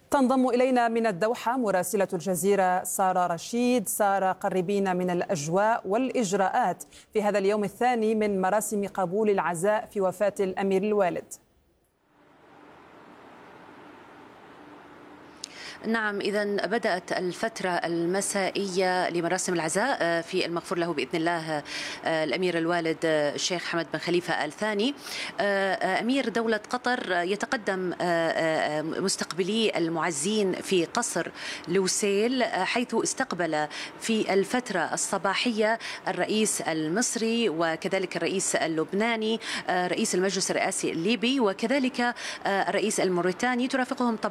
تنضم إلينا من الدوحة مراسلة الجزيرة سارة رشيد. سارة، قربينا من الأجواء والإجراءات في هذا اليوم الثاني من مراسم قبول العزاء في وفاة الأمير الوالد. نعم، إذا بدأت الفترة المسائية لمراسم العزاء في المغفور له بإذن الله الأمير الوالد الشيخ حمد بن خليفة آل ثاني. أمير دولة قطر يتقدم مستقبلي المعزين في قصر لوسيل، حيث استقبل في الفترة الصباحية الرئيس المصري وكذلك الرئيس اللبناني، رئيس المجلس الرئاسي الليبي وكذلك الرئيس الموريتاني. ترافقهم طبعا